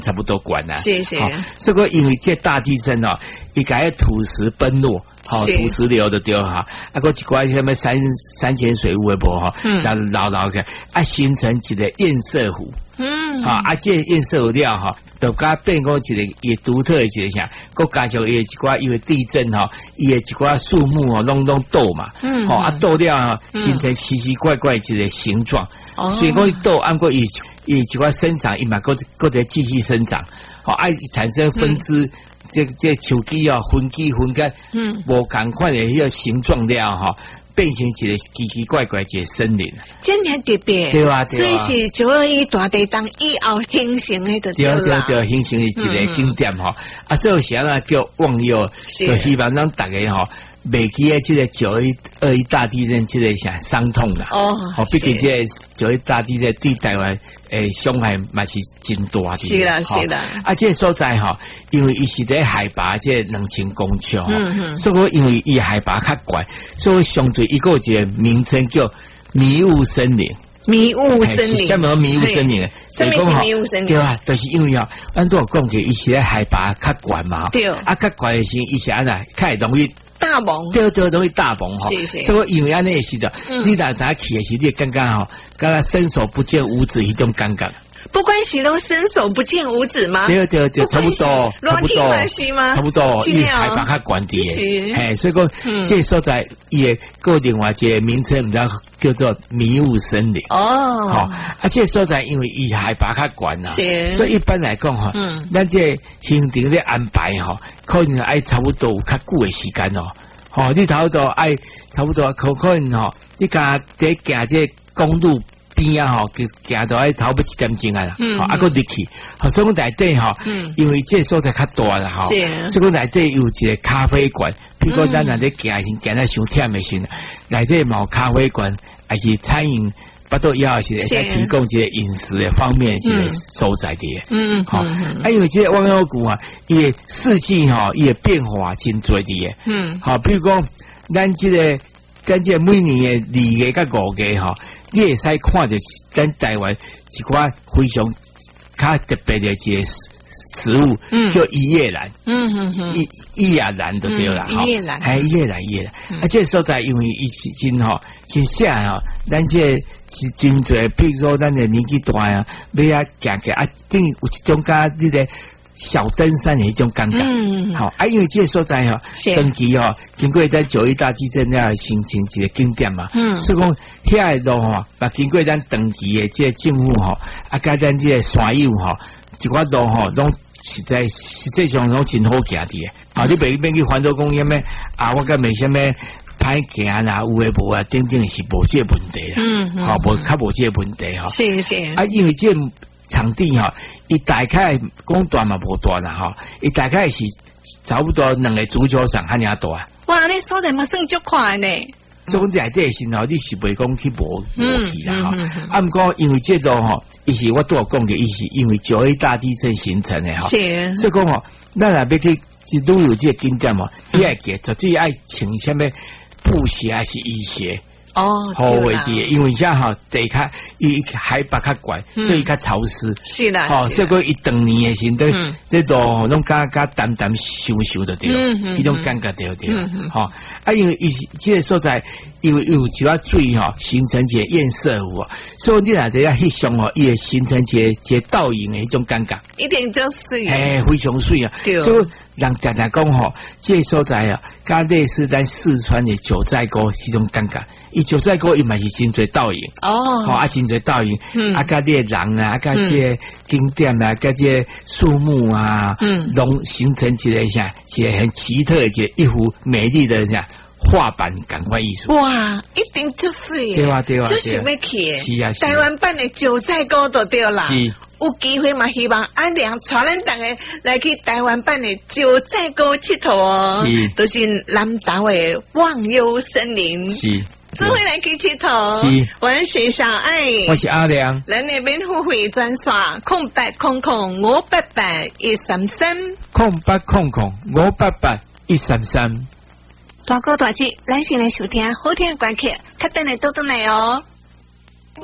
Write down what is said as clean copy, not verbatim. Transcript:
差不多管啦。 是。 所以因为这大地震哦，伊改土石崩落。土石流的对哈，个一寡什么山泉水污的无哈，捞起形成一个堰塞湖，这堰塞湖了哈，就加变讲一个也独特的一个啥，佮加上伊一寡因为地震哈，伊的一寡树木哦，拢倒嘛，倒了哈，形成奇奇怪怪一个形状，所以讲伊倒，按过伊一寡生长，伊嘛佮得继续生长，产生分支。这树枝啊，分枝分干，无同款的迄个形状了哈，变成一个奇奇怪怪一个森林。 真很特别， 对啊， 所以是921大地震以后形成的就对啦， 对，形成的一个景点哈。所以啥呢叫忘忧，就希望咱大家哈。袂记诶，这个921大地震，这个啥伤痛啦？毕竟这921大地震对台湾伤害嘛是真大的。 是啦。 这个所在哈，因为伊是在海拔这2000公尺所以因为伊海拔较高，所以相对一个名称叫迷雾森林。 迷雾森林， 什么迷雾森林？ 什么是迷雾森林？ 对啊，就是因为咱都有讲过，伊是在海拔较高嘛。 对。 较高的时，伊是安那较容易。 大棚对，容易大棚哈，所以因为安尼是的，你大起的时，你感觉哈，刚刚伸手不见五指一种感觉。 不关系都伸手不见五指吗？ 对，差不多，差不多，因为海拔较高啲，所以讲这所在也个另外一个名称，唔知叫做迷雾森林。这所在因为伊海拔较高啦，所以一般来讲哈，咱这行程的安排哈，可能爱差不多有较久的时间你差不多爱差不多可能你家在行这公路。边啊行到爱头不1点钟啊啦，个入去，所以讲内底因为这所在较大啦所以讲内底有一个咖啡馆，譬如讲咱内底行到伤忝的时，内底有咖啡馆，还是餐饮，巴肚枵是在提供一个饮食的方面一个所在的。因为这个忘忧谷伊四季伊的变化真多的。譬如讲咱这个每年的2月甲5月你会使看到咱台湾一寡非常较特别的一个植物，叫伊叶兰，伊叶兰就对啦， 伊叶兰， 伊叶兰，这所在因为伊是真吓咱这是真侪，比如说咱的年纪大要行等有一种你的小登山的一种感觉，因为这所在长期经过咱921大地震了形成一个景点嘛，所以讲遐个路经过咱长期的这政府甲咱这个山友一寡路拢实际上拢真好行的，你别去环州公园咩我甲没什么歹行啦，有诶无啊，等等是无这问题啦，无这问题是因为这场地伊大概讲大嘛无大啦伊大概是差不多2个足球场遐尔大。 哇，你所在嘛算足快呢。 所以内底时你是袂讲去无去啦毋过因为这路伊是我都有讲过，伊是因为921大地震形成的所以讲咱若要去旅游这个景点你爱记绝对爱穿什么布鞋还是雨鞋。好位置，因为遐地较伊海拔较高，所以较潮湿。 是啦， 所以讲伊当年的时阵，这路拢加淡淡羞羞的对，伊种感觉对。因为伊这个所在，因为有一寡水形成一个堰塞湖，所以你若在翕相伊会形成一个倒影的一种感觉。 一定就水， 非常水啊！所以人常常讲这个所在甲类似咱四川的九寨沟迄种感觉。伊九寨沟伊嘛是真侪倒影真侪倒影甲这人甲这景点甲这树木拢形成一个一个很奇特的一幅美丽的画板感官艺术。 哇，一定就是对啊， 就是要去是啊， 台湾版的九寨沟就对啦。有机会嘛，希望阿良带咱大家来去台湾版的九寨沟佚佗就是南岛的忘忧森林。智慧来去佚佗，我是小爱， 我是阿良。 咱那边付费专线0800588133，0800588133。大哥大姐，咱先来收听好听的歌曲，较等下倒转来哦。